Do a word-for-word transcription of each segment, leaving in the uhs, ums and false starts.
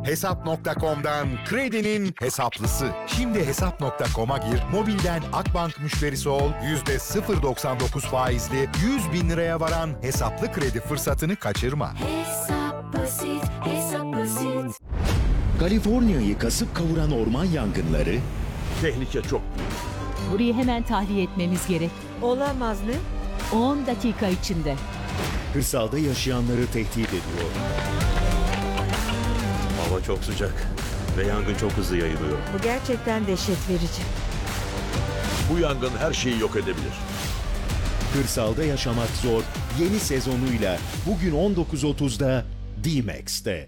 hesap nokta com'dan kredinin hesaplısı. Şimdi hesap nokta com'a gir, mobilden Akbank müşterisi ol, yüzde sıfır virgül doksan dokuz faizli yüz bin liraya varan hesaplı kredi fırsatını kaçırma. Hesap basit, hesap basit. Kaliforniya'yı kasıp kavuran orman yangınları, Tehlike çok büyük. Burayı hemen tahliye etmemiz gerek. Olamaz mı? on dakika içinde. kırsalda yaşayanları tehdit ediyor. Hava çok sıcak ve yangın çok hızlı yayılıyor. Bu gerçekten dehşet verici. Bu yangın her şeyi yok edebilir. Kırsalda yaşamak zor yeni sezonuyla bugün on dokuz otuzda D-Max'te.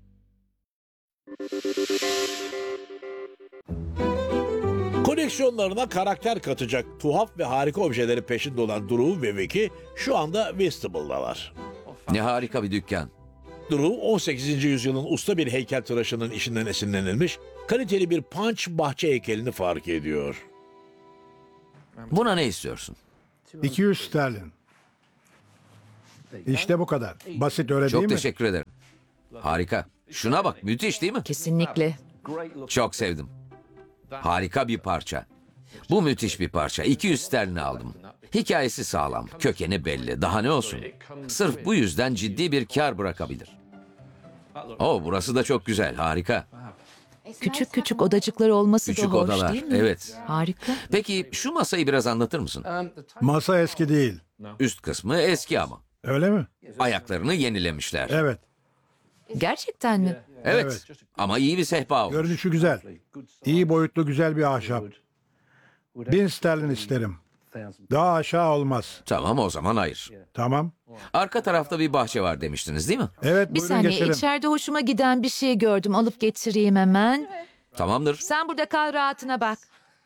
Koleksiyonlarına karakter katacak tuhaf ve harika objelerin peşinde olan Drew ve Vicky şu anda Vestable'dalar. Ne harika bir dükkan. Drew on sekizinci yüzyılın usta bir heykeltıraşının işinden esinlenilmiş, kaliteli bir punch bahçe heykelini fark ediyor. Buna ne istiyorsun? iki yüz sterlin. İşte bu kadar. Basit öyle Çok değil mi? teşekkür ederim. Harika. Şuna bak, müthiş değil mi? Kesinlikle. Çok sevdim. Harika bir parça. Bu müthiş bir parça. iki yüz sterline aldım. Hikayesi sağlam, kökeni belli. Daha ne olsun? Sırf bu yüzden ciddi bir kar bırakabilir. Oh, burası da çok güzel, harika. Küçük küçük odacıklar olması Küçük da hoş odalar, değil mi? evet. Harika. Peki şu masayı biraz anlatır mısın? Masa eski değil. Üst kısmı eski ama. Öyle mi? Ayaklarını yenilemişler. Evet. Gerçekten mi? Evet. Evet. Ama iyi bir sehpa olmuş. Görünüşü güzel. İyi boyutlu güzel bir ahşap. Bin sterlin isterim. Daha aşağı olmaz. Tamam, o zaman hayır. Tamam. Arka tarafta bir bahçe var demiştiniz değil mi? Evet Bir buyurun saniye, geçelim. içeride hoşuma giden bir şey gördüm. Alıp getireyim hemen. Tamamdır. Sen burada kal, rahatına bak.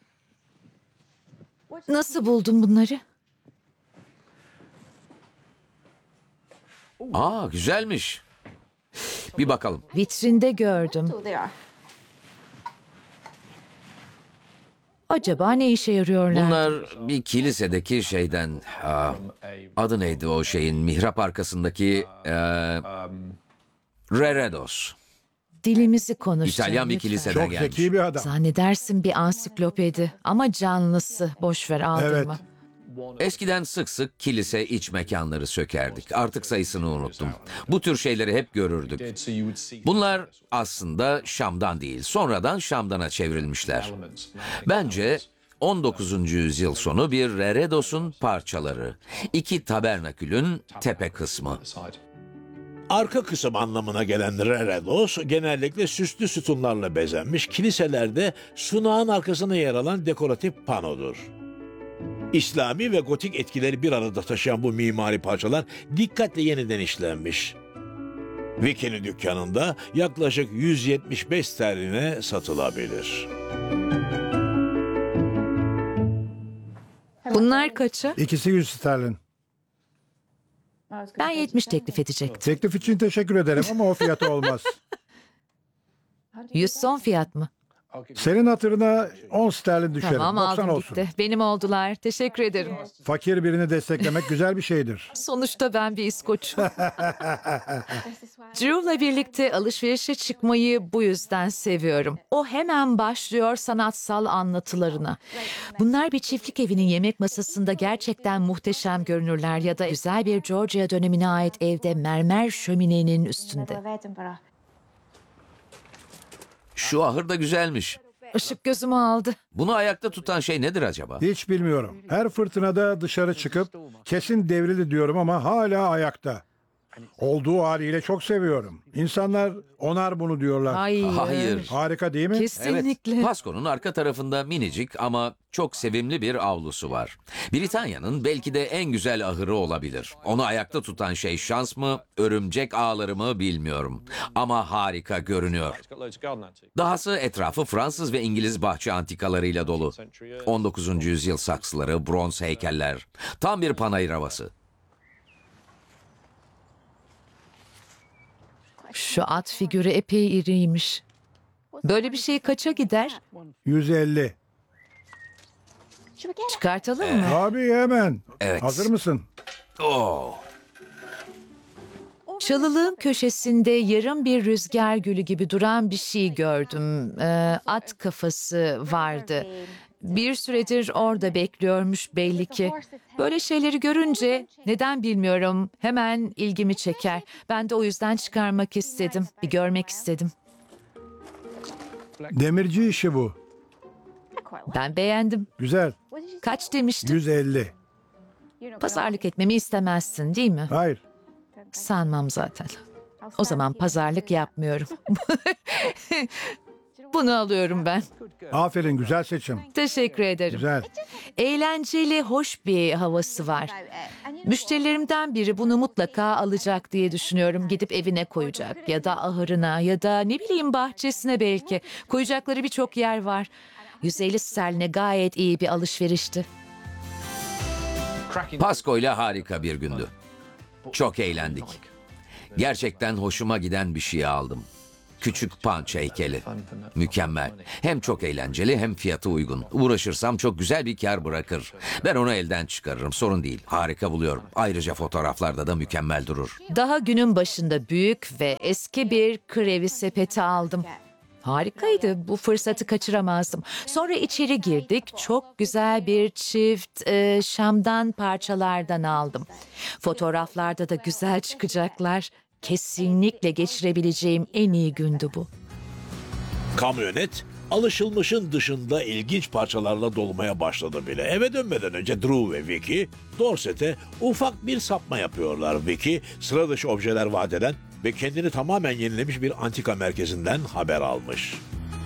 Nasıl buldun bunları? Aa, güzelmiş. Bir bakalım. Vitrinde gördüm. Acaba ne işe yarıyorlar? Bunlar bir kilisedeki şeyden... aa, adı neydi o şeyin? Mihrap arkasındaki... E, Reredos. Dilimizi konuşacağım. İtalyan bir lütfen. kiliseden Çok gelmiş. zeki bir adam. Zannedersin bir ansiklopedi ama canlısı. Boş ver, aldırma. Evet. Eskiden sık sık kilise iç mekanları sökerdik. Artık sayısını unuttum. Bu tür şeyleri hep görürdük. Bunlar aslında Şam'dan değil, sonradan Şam'dana çevrilmişler. Bence on dokuzuncu yüzyıl sonu bir Reredos'un parçaları. İki tabernakülün tepe kısmı. Arka kısım anlamına gelen reredos genellikle süslü sütunlarla bezenmiş, kiliselerde sunağın arkasına yer alan dekoratif panodur. İslami ve gotik etkileri bir arada taşıyan bu mimari parçalar dikkatle yeniden işlenmiş. Vicky'nin dükkanında yaklaşık yüz yetmiş beş sterline satılabilir. Bunlar kaça? İkisi yüz sterlin. Ben yetmiş teklif edecektim. Teklif için teşekkür ederim ama o fiyata olmaz. yüz son fiyat mı? Senin hatırına on sterlin düşerim. Tamam, doksan aldım olsun. gitti. Benim oldular. Teşekkür ederim. Fakir birini desteklemek güzel bir şeydir. Sonuçta ben bir İskoç'um. Drew'la birlikte alışverişe çıkmayı bu yüzden seviyorum. O hemen başlıyor sanatsal anlatılarına. Bunlar bir çiftlik evinin yemek masasında gerçekten muhteşem görünürler ya da güzel bir Georgia dönemine ait evde mermer şöminenin üstünde. Şu ahır da güzelmiş. Işık gözümü aldı. Bunu ayakta tutan şey nedir acaba? Hiç bilmiyorum. Her fırtınada dışarı çıkıp kesin devrildi diyorum ama hala ayakta. Olduğu haliyle çok seviyorum. İnsanlar onar bunu diyorlar. Hayır. Hayır. Harika değil mi? Kesinlikle. Evet, Pasco'nun arka tarafında minicik ama çok sevimli bir avlusu var. Britanya'nın belki de en güzel ahırı olabilir. Onu ayakta tutan şey şans mı, örümcek ağları mı bilmiyorum. Ama harika görünüyor. Dahası etrafı Fransız ve İngiliz bahçe antikalarıyla dolu. on dokuzuncu yüzyıl saksıları, bronz heykeller. Tam bir panayır havası. Şu at figürü epey iriymiş. Böyle bir şey kaça gider? yüz elli. Çıkartalım mı? Abi hemen. Evet. Hazır mısın? Oh, Çalılığın köşesinde yarım bir rüzgar gülü gibi duran bir şey gördüm. Ee, at kafası vardı. Bir süredir orada bekliyormuş belli ki. Böyle şeyleri görünce neden bilmiyorum hemen ilgimi çeker. Ben de o yüzden çıkarmak istedim. Bir görmek istedim. Demirci işi bu. Ben beğendim. Güzel. Kaç demiştin? yüz elli. Pazarlık etmemi istemezsin değil mi? Hayır. Sanmam zaten. O zaman pazarlık yapmıyorum. Bunu alıyorum ben. Aferin, güzel seçim. Teşekkür ederim. Güzel. Eğlenceli, hoş bir havası var. Müşterilerimden biri bunu mutlaka alacak diye düşünüyorum. Gidip evine koyacak ya da ahırına ya da ne bileyim bahçesine belki. Koyacakları birçok yer var. yüz elli sterline gayet iyi bir alışverişti. Pasko ile harika bir gündü. Çok eğlendik. Gerçekten hoşuma giden bir şey aldım. Küçük Punch heykeli. Mükemmel. Hem çok eğlenceli hem fiyatı uygun. Uğraşırsam çok güzel bir kar bırakır. Ben onu elden çıkarırım. Sorun değil. Harika buluyorum. Ayrıca fotoğraflarda da mükemmel durur. Daha günün başında büyük ve eski bir krevi sepeti aldım. Harikaydı. Bu fırsatı kaçıramazdım. Sonra içeri girdik. Çok güzel bir çift e, Şam'dan parçalardan aldım. Fotoğraflarda da güzel çıkacaklar. Kesinlikle geçirebileceğim en iyi gündü bu. Kamyonet alışılmışın dışında ilginç parçalarla dolmaya başladı bile. Eve dönmeden önce Drew ve Vicky Dorset'e ufak bir sapma yapıyorlar. Vicky sıra dışı objeler vaat eden ve kendini tamamen yenilemiş bir antika merkezinden haber almış.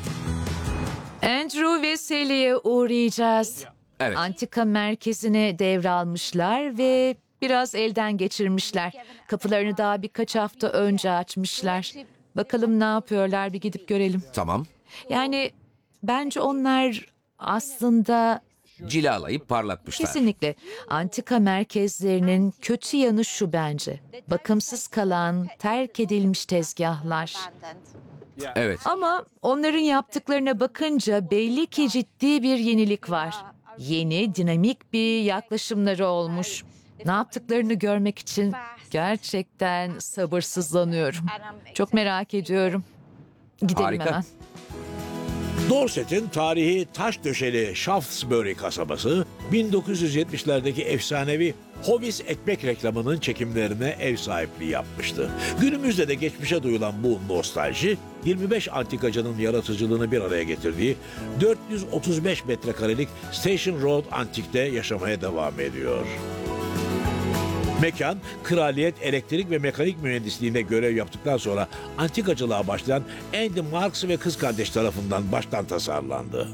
Andrew ve Sally'e uğrayacağız. Evet. Antika merkezine devralmışlar ve biraz elden geçirmişler. Kapılarını daha birkaç hafta önce açmışlar. Bakalım ne yapıyorlar, bir gidip görelim. Tamam. Yani bence onlar aslında Cilalayıp parlatmışlar. kesinlikle antika merkezlerinin kötü yanı şu bence. Bakımsız kalan, terk edilmiş tezgahlar. Evet. Ama onların yaptıklarına bakınca belli ki ciddi bir yenilik var. Yeni, dinamik bir yaklaşımları olmuş. Ne yaptıklarını görmek için gerçekten sabırsızlanıyorum. Çok merak ediyorum. Gidelim Harika. hemen. Dorset'in tarihi taş döşeli Shaftesbury kasabası bin dokuz yüz yetmişlerdeki efsanevi Hovis ekmek reklamının çekimlerine ev sahipliği yapmıştı. Günümüzde de geçmişe duyulan bu nostalji yirmi beş antikacının yaratıcılığını bir araya getirdiği dört yüz otuz beş metrekarelik Station Road Antik'te yaşamaya devam ediyor. Mekan, kraliyet elektrik ve mekanik mühendisliğinde görev yaptıktan sonra antikacılığa başlayan Andy Marks ve kız kardeş tarafından baştan tasarlandı.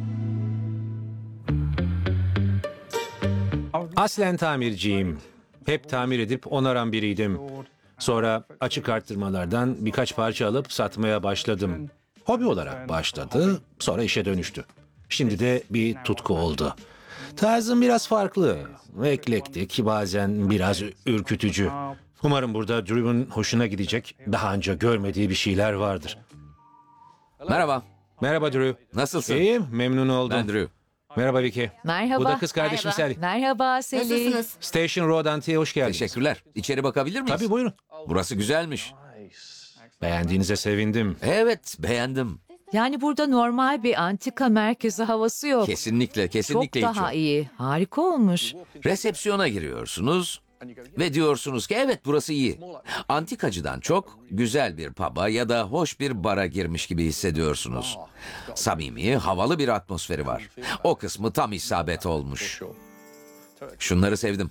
Aslen tamirciyim. Hep tamir edip onaran biriydim. Sonra açık arttırmalardan birkaç parça alıp satmaya başladım. Hobi olarak başladı, sonra işe dönüştü. Şimdi de bir tutku oldu. Tarzım biraz farklı. Eklektik, bazen biraz ürkütücü. Umarım burada Drew'un hoşuna gidecek, daha önce görmediği bir şeyler vardır. Merhaba. Merhaba Drew. Nasılsın? İyiyim, memnun oldum. Ben Drew. Merhaba Vicky. Merhaba. Bu da kız kardeşim Sally. Merhaba Sally. Station Road Antik'e hoş geldiniz. Teşekkürler. İçeri bakabilir miyiz? Tabii buyurun. Burası güzelmiş. Beğendiğinize sevindim. Evet, beğendim. Yani burada normal bir antika merkezi havası yok. Kesinlikle, kesinlikle Çok hiç daha yok. iyi. Harika olmuş. Resepsiyona giriyorsunuz ve diyorsunuz ki evet burası iyi. Antikacıdan çok güzel bir pub'a ya da hoş bir bara girmiş gibi hissediyorsunuz. Samimi, havalı bir atmosferi var. O kısmı tam isabet olmuş. Şunları sevdim.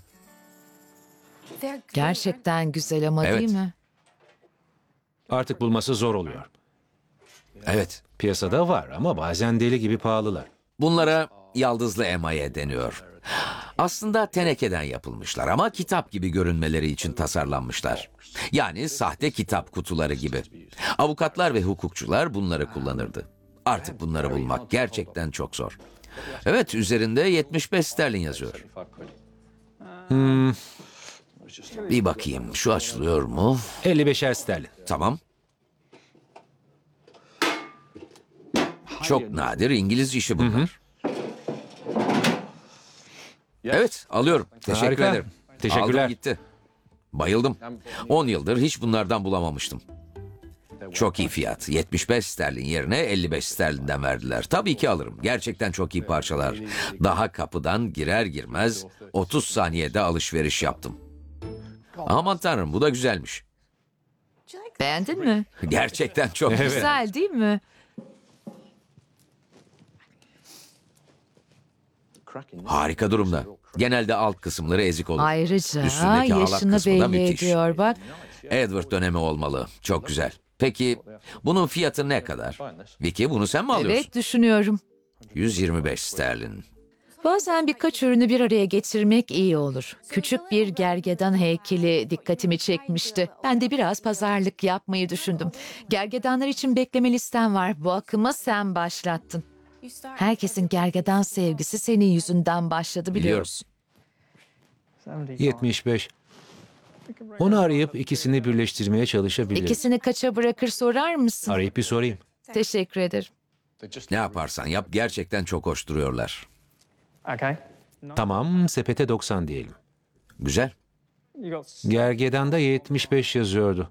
Gerçekten güzel ama Evet. değil mi? Artık bulması zor oluyor. Evet. Piyasada var ama bazen deli gibi pahalılar. Bunlara yaldızlı emaye deniyor. Aslında tenekeden yapılmışlar ama kitap gibi görünmeleri için tasarlanmışlar. Yani sahte kitap kutuları gibi. Avukatlar ve hukukçular bunları kullanırdı. Artık bunları bulmak gerçekten çok zor. Evet, üzerinde yetmiş beş sterlin yazıyor. Hmm, Bir bakayım, şu açılıyor mu? elli beşer sterlin. Tamam. Çok nadir İngiliz işi bunlar. Evet, alıyorum. Teşekkür Harika. ederim. Teşekkürler. Aldım gitti. Bayıldım. on yıldır hiç bunlardan bulamamıştım. Çok iyi fiyat. yetmiş beş sterlin yerine elli beş sterlinden verdiler. Tabii ki alırım. Gerçekten çok iyi parçalar. Daha kapıdan girer girmez otuz saniyede alışveriş yaptım. Aman tanrım, bu da güzelmiş. Beğendin mi? Gerçekten çok güzel. Güzel değil mi? Harika durumda. Genelde alt kısımları ezik olur. Ayrıca Üstündeki halat yaşını kısmı da belli müthiş. ediyor bak. Edward dönemi olmalı. Çok güzel. Peki bunun fiyatı ne kadar? Vicky, bunu sen mi alıyorsun? Evet, düşünüyorum. yüz yirmi beş sterlin. Bazen birkaç ürünü bir araya getirmek iyi olur. Küçük bir gergedan heykeli dikkatimi çekmişti. Ben de biraz pazarlık yapmayı düşündüm. Gergedanlar için bekleme listem var. Bu akımı sen başlattın. Herkesin gergedan sevgisi senin yüzünden başladı, biliyorsun. yetmiş beş. Onu arayıp ikisini birleştirmeye çalışabilirim. İkisini kaça bırakır sorar mısın? Arayıp bir sorayım. Teşekkür ederim. Ne yaparsan yap, gerçekten çok hoş duruyorlar. Tamam, sepete doksan diyelim. Güzel. Gergedan'da yetmiş beş yazıyordu.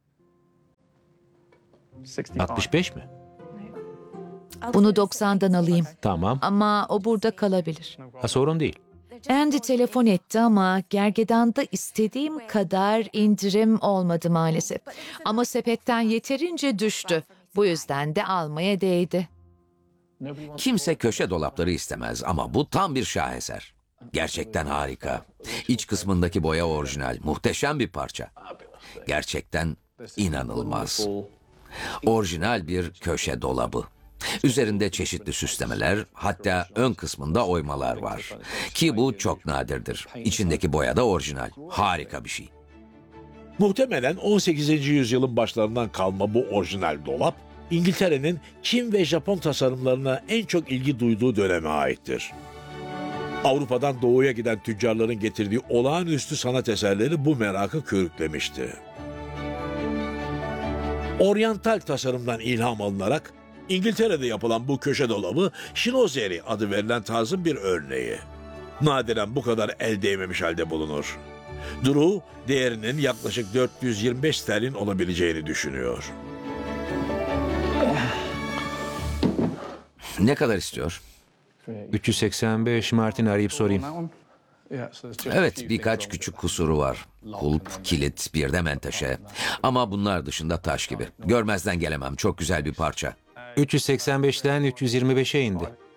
altmış beş mi? Bunu doksandan alayım Tamam. ama o burada kalabilir. Ha, sorun değil. Andy telefon etti ama gergedanda istediğim kadar indirim olmadı maalesef. Ama sepetten yeterince düştü. Bu yüzden de almaya değdi. Kimse köşe dolapları istemez ama bu tam bir şaheser. Gerçekten harika. İç kısmındaki boya orijinal. Muhteşem bir parça. Gerçekten inanılmaz. Orijinal bir köşe dolabı. Üzerinde çeşitli süslemeler, hatta ön kısmında oymalar var. Ki bu çok nadirdir. İçindeki boya da orijinal. Harika bir şey. Muhtemelen on sekizinci yüzyılın başlarından kalma bu orijinal dolap, İngiltere'nin Çin ve Japon tasarımlarına en çok ilgi duyduğu döneme aittir. Avrupa'dan doğuya giden tüccarların getirdiği olağanüstü sanat eserleri bu merakı körüklemişti. Oryantal tasarımdan ilham alınarak İngiltere'de yapılan bu köşe dolabı Shinozeri adı verilen tarzın bir örneği. Nadiren bu kadar el değmemiş halde bulunur. Drew değerinin yaklaşık dört yüz yirmi beş sterlin olabileceğini düşünüyor. Ne kadar istiyor? üç yüz seksen beş. Martin arayıp sorayım. Evet, birkaç küçük kusuru var. Kulp, kilit, bir de menteşe. Ama bunlar dışında taş gibi. Görmezden gelemem. Çok güzel bir parça. üç yüz seksen beşten üç yüz yirmi beşe indi.